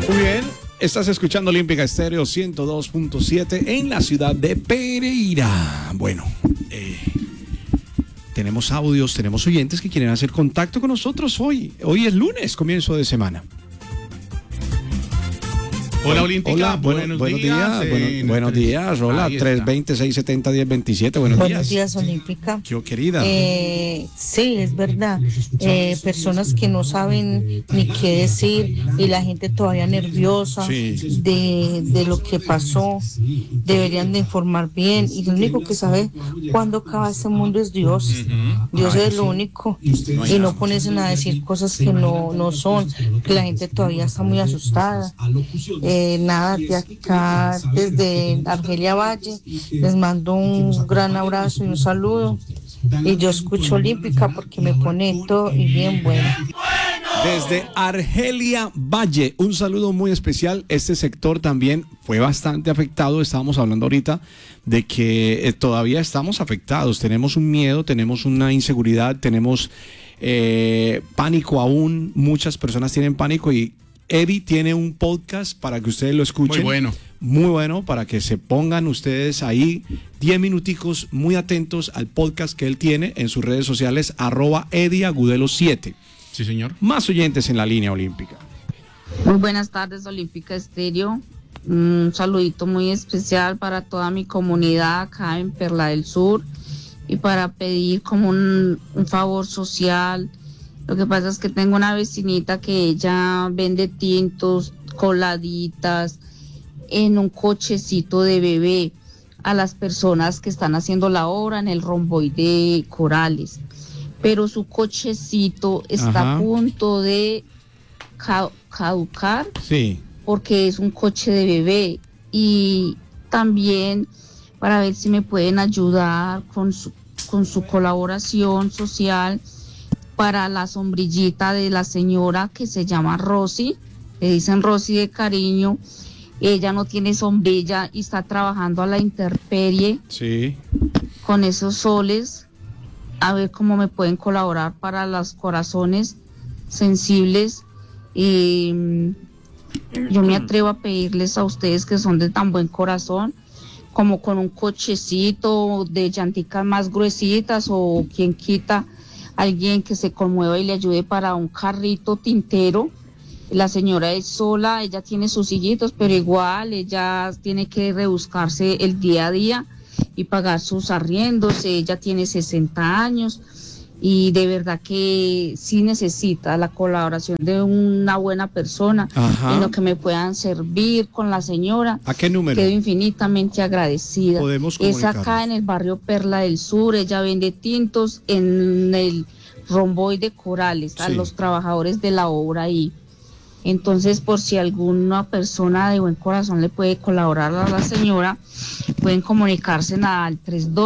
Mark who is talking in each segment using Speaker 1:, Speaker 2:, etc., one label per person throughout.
Speaker 1: Muy bien, estás escuchando Olímpica Estéreo 102.7 en la ciudad de Pereira. Bueno, tenemos audios, tenemos oyentes que quieren hacer contacto con nosotros hoy. Hoy es lunes, comienzo de semana.
Speaker 2: Hola Olímpica,
Speaker 1: hola,
Speaker 2: buenos días.
Speaker 1: Buenos días, hola, 320-670-1027,
Speaker 3: buenos días Olímpica.
Speaker 1: Yo, querida.
Speaker 3: Sí, es verdad, personas que no saben ni qué decir y la gente todavía nerviosa de lo que pasó, deberían de informar bien y lo único que sabe cuándo acaba este mundo es Dios. Dios es lo único y no ponerse a decir cosas que no son, que la gente todavía está muy asustada. Nada, de acá desde Argelia Valle les mando un gran abrazo y un saludo y yo escucho Olímpica porque me pone todo y bien bueno.
Speaker 1: Desde Argelia Valle, un saludo muy especial. Este sector también fue bastante afectado. Estábamos hablando ahorita de que todavía estamos afectados. Tenemos un miedo, tenemos una inseguridad, tenemos pánico aún. Muchas personas tienen pánico y Eddie tiene un podcast para que ustedes lo escuchen. Muy bueno, para que se pongan ustedes ahí 10 minuticos muy atentos al podcast que él tiene en sus redes sociales, @EddieAgudelo7.
Speaker 2: Sí, señor.
Speaker 1: Más oyentes en la línea olímpica.
Speaker 4: Muy buenas tardes, Olímpica Estéreo. Un saludito muy especial para toda mi comunidad acá en Perla del Sur y para pedir como un favor social. Lo que pasa es que tengo una vecinita que ella vende tintos, coladitas, en un cochecito de bebé a las personas que están haciendo la obra en el romboide Corales. Pero su cochecito está a punto de caducar porque es un coche de bebé. Y también para ver si me pueden ayudar con su colaboración social para la sombrillita de la señora que se llama Rosy, le dicen Rosy de cariño. Ella no tiene sombrilla y está trabajando a la intemperie con esos soles. A ver cómo me pueden colaborar para los corazones sensibles. Yo me atrevo a pedirles a ustedes que son de tan buen corazón, como con un cochecito de llanticas más gruesitas o quien quita alguien que se conmueva y le ayude para un carrito tintero. La señora es sola, ella tiene sus sillitos, pero igual ella tiene que rebuscarse el día a día y pagar sus arriendos. Ella tiene 60 años y de verdad que sí necesita la colaboración de una buena persona en lo que me puedan servir con la señora.
Speaker 1: ¿A qué número?
Speaker 4: Quedo infinitamente agradecida.
Speaker 1: Es
Speaker 4: acá en el barrio Perla del Sur. Ella vende tintos en el romboide Corales a los trabajadores de la obra ahí. Entonces, por si alguna persona de buen corazón le puede colaborar a la señora, pueden comunicarse al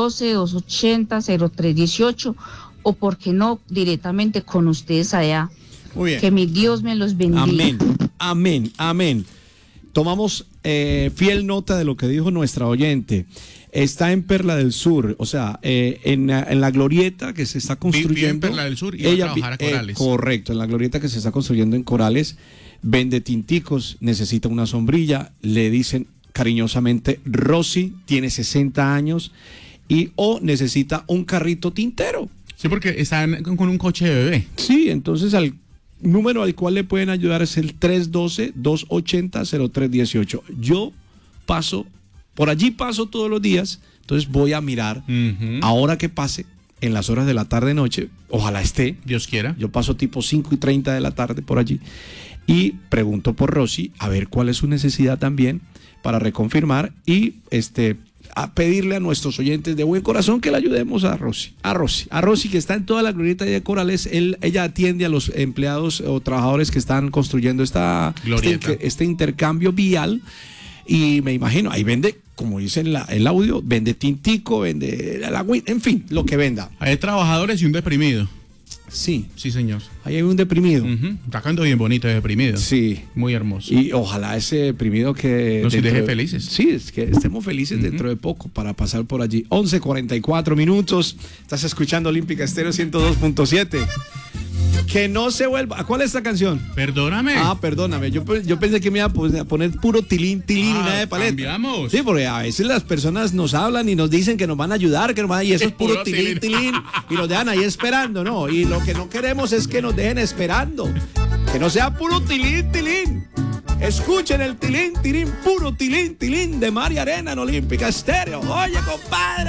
Speaker 4: 312-280-0318 o, por qué no, directamente con ustedes allá.
Speaker 1: Muy bien.
Speaker 4: Que mi Dios me los bendiga.
Speaker 1: Amén, amén, amén. Tomamos fiel nota de lo que dijo nuestra oyente. Está en Perla del Sur, o sea, en la glorieta que se está construyendo.
Speaker 2: Vive en Perla del Sur y va a trabajar a Corales.
Speaker 1: Correcto, en la glorieta que se está construyendo en Corales, vende tinticos, necesita una sombrilla, le dicen cariñosamente Rosy, tiene 60 años o necesita un carrito tintero.
Speaker 2: Sí, porque están con un coche de bebé.
Speaker 1: Sí, entonces al número al cual le pueden ayudar es el 312-280-0318. Yo por allí paso todos los días, entonces voy a mirar, ahora que pase, en las horas de la tarde-noche, ojalá esté.
Speaker 2: Dios quiera.
Speaker 1: Yo paso tipo 5:30 de la tarde por allí y pregunto por Rosy, a ver cuál es su necesidad también, para reconfirmar y a pedirle a nuestros oyentes de buen corazón que le ayudemos a Rosy. A Rosy, que está en toda la glorieta de Corales. Ella atiende a los empleados o trabajadores que están construyendo este intercambio vial. Y me imagino, ahí vende, como dice el audio, vende tintico, vende el agua, en fin, lo que venda.
Speaker 2: Hay trabajadores y un deprimido.
Speaker 1: Sí.
Speaker 2: Sí, señor.
Speaker 1: Ahí hay un deprimido.
Speaker 2: Está cantando bien bonito ese deprimido.
Speaker 1: Sí.
Speaker 2: Muy hermoso.
Speaker 1: Y ojalá ese deprimido que...
Speaker 2: Nos deje felices.
Speaker 1: Sí, es que estemos felices dentro de poco para pasar por allí. 11:44 minutos. Estás escuchando Olímpica Estéreo 102.7. Que no se vuelva. ¿Cuál es esta canción?
Speaker 2: Perdóname.
Speaker 1: Perdóname. Yo pensé que me iba a poner puro tilín y nada de paleta.
Speaker 2: Cambiamos.
Speaker 1: Sí, porque a veces las personas nos hablan y nos dicen que nos van a ayudar, y eso es puro tilín, y nos dejan ahí esperando, ¿no? Y lo que no queremos es que nos dejen esperando. Que no sea puro tilín. Escuchen el tilín, puro tilín de María Arena en Olímpica Estéreo. Oye, compadre.